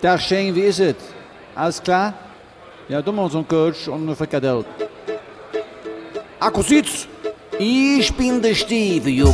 Tag Shane, wie ist es? Alles klar? Ja, du machst einen Coach und eine Frikadelle. Akkusitz! Ich bin der Steve,